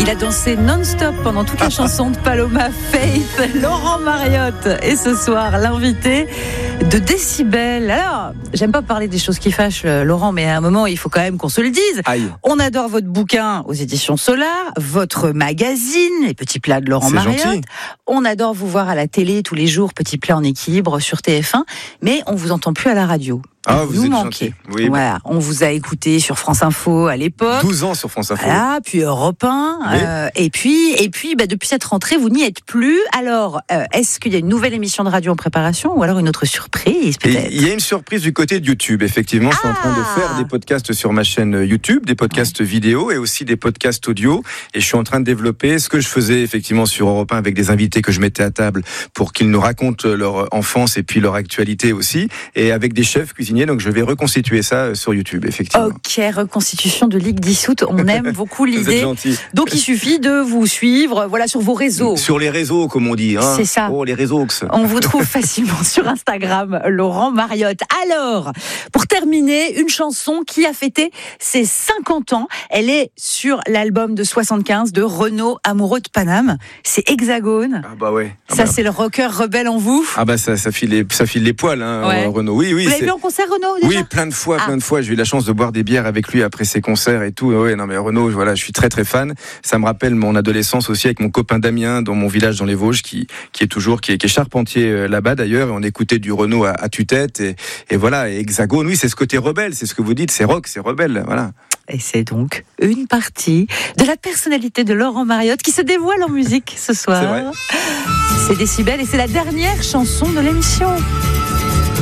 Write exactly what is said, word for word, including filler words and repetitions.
Il a dansé non-stop pendant toute la chanson de Paloma Faith. Laurent Mariotte est ce soir l'invité de Décibel. Alors, j'aime pas parler des choses qui fâchent, Laurent, mais à un moment, il faut quand même qu'on se le dise. Aïe. On adore votre bouquin aux éditions Solar, votre magazine, Les Petits Plats de Laurent Mariotte. Gentil. On adore vous voir à la télé tous les jours, Petits Plats en équilibre sur T F un, mais on vous entend plus à la radio. Ah, vous, vous êtes manquez. gentil. Oui, voilà, bah. On vous a écouté sur France Info à l'époque. douze ans sur France Info. Voilà, puis Europe un. Oui. Euh, et puis, et puis bah, depuis cette rentrée, vous n'y êtes plus. Alors, euh, est-ce qu'il y a une nouvelle émission de radio en préparation ou alors une autre surprise peut-être ? Il y a une surprise du côté de YouTube, effectivement. Ah. Je suis en train de faire des podcasts sur ma chaîne YouTube, des podcasts ouais. vidéo et aussi des podcasts audio. Et je suis en train de développer ce que je faisais effectivement sur Europe un avec des invités que je mettais à table pour qu'ils nous racontent leur enfance et puis leur actualité aussi. Et avec des chefs cuisiniers, donc je vais reconstituer ça sur YouTube, effectivement. Ok, reconstitution de Ligue dissoute, on aime beaucoup l'idée. Vous êtes gentil. Donc il suffit de vous suivre, voilà, sur vos réseaux. Sur les réseaux, comme on dit. Hein. C'est ça. Oh, les réseaux. On vous trouve facilement sur Instagram, Laurent Mariotte. Alors, pour terminer, une chanson qui a fêté ses cinquante ans. Elle est sur l'album de soixante-quinze de Renaud, amoureux de Paname. C'est Hexagone. Ah bah ouais. Ah ça, bah... c'est le rocker rebelle en vous. Ah bah ça, ça file les, ça file les poils, hein, ouais. Renaud. Oui, oui. Vous l'avez vu en concert, Renaud, déjà ? Oui, plein de fois, plein ah. de fois. J'ai eu la chance de boire des bières avec lui après ses concerts et tout. Ouais, non mais Renaud, voilà, je suis très très fan. Ça me rappelle mon adolescence aussi avec mon copain Damien dans mon village dans les Vosges, qui qui est toujours, qui est, qui est charpentier là-bas d'ailleurs. Et on écoutait du Renaud à, à tue-tête et, et voilà. Et Hexagone, oui, c'est ce côté rebelle, c'est ce que vous dites, c'est rock, c'est rebelle, voilà. Et c'est donc une partie de la personnalité de Laurent Mariotte qui se dévoile en musique ce soir. C'est vrai. C'est Décibel et c'est la dernière chanson de l'émission.